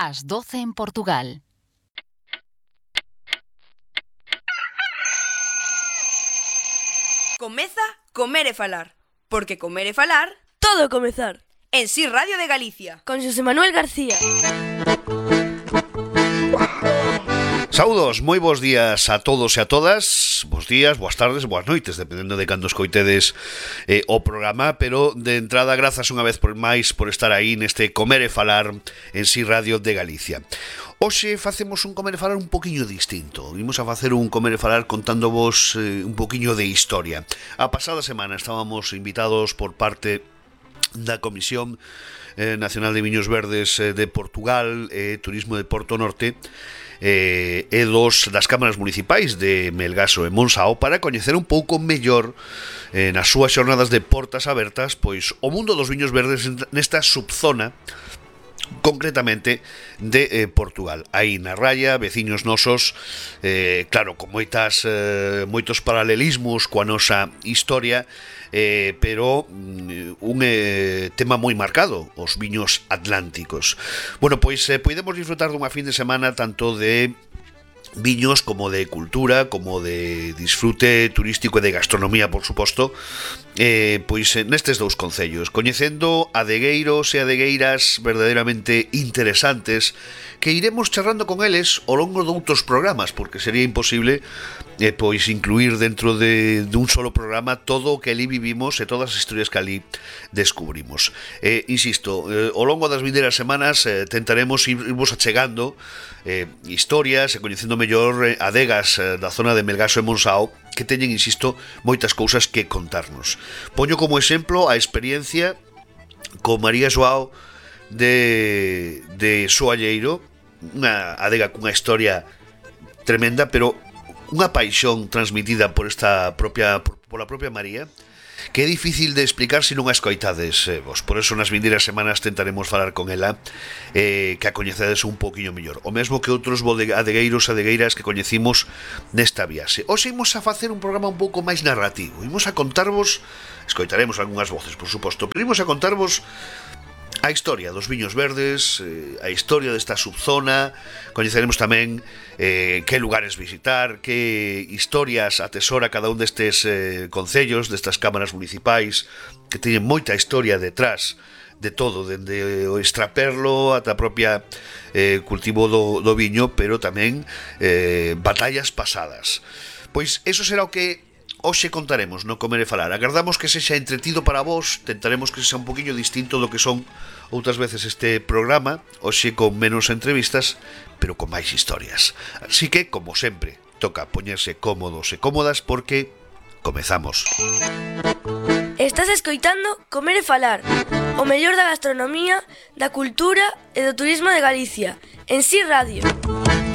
Ás 12 en Portugal. Comeza Comer e Falar, porque comer e falar todo comezar. En Si Radio de Galicia. Con Xosé Manuel García. Saúdos, moi bons días a todos e a todas. Bos días, boas tardes, boas noites, dependendo de cando escoitedes o programa. Pero de entrada, grazas unha vez por máis por estar aí neste Comer e Falar en Si Radio de Galicia. Hoxe facemos un Comer e Falar un poquinho distinto. Vimos a facer un Comer e Falar contándovos un poquinho de historia. A pasada semana estábamos invitados por parte da Comisión Nacional de Viños Verdes de Portugal e Turismo de Porto Norte e das cámaras municipais de Melgaso e Monsáo para coñecer un pouco mellor nas súas xornadas de portas abertas pois o mundo dos viños verdes nesta subzona concretamente de Portugal. Aí na raya, veciños nosos, claro, con moitos paralelismos coa nosa historia, pero un tema moi marcado, os viños atlánticos. Bueno, pois podemos disfrutar dunha fin de semana tanto de viños como de cultura, como de disfrute turístico e de gastronomía, por suposto, pois nestes dous concellos, coñecendo adegueiros e adegueiras verdadeiramente interesantes que iremos charrando con eles ao longo de outros programas, porque sería imposible pois incluir dentro dun solo programa todo o que ali vivimos e todas as historias que ali descubrimos. Insisto, ao longo das vindeiras semanas tentaremos irvos achegando historias e coñecendo mellor adegas da zona de Melgaso e Monsáo que teñen, insisto, moitas cousas que contarnos. Poño como exemplo a experiencia con María Joao de Soalleiro, unha adega cunha historia tremenda, pero unha paixón transmitida por la propia María, que é difícil de explicar se non a escoitades vos. Por eso nas vindeiras semanas tentaremos falar con ela, que a coñecedes un poquinho mellor. O mesmo que outros adegueiros e adegueiras que coñecimos nesta viaxe. Hoxe imos a facer un programa un pouco máis narrativo. Imos a contarvos, escoitaremos algunhas voces, por suposto, pero imos a contarvos a historia dos viños verdes, a historia desta subzona. Coñeceremos tamén que lugares visitar, que historias atesora cada un destes concellos, destas cámaras municipais, que teñen moita historia detrás de todo, dende o extraperlo ata a propia cultivo do viño, pero tamén batallas pasadas. Pois eso será o que hoxe contaremos no Comer e Falar. Agardamos que sexa entretido para vos, tentaremos que sexa un poquinho distinto do que son outras veces este programa, hoxe con menos entrevistas, pero con máis historias. Así que, como sempre, toca poñerse cómodos e cómodas porque comezamos. Estás escoitando Comer e Falar, o mellor da gastronomía, da cultura e do turismo de Galicia, en Si Radio.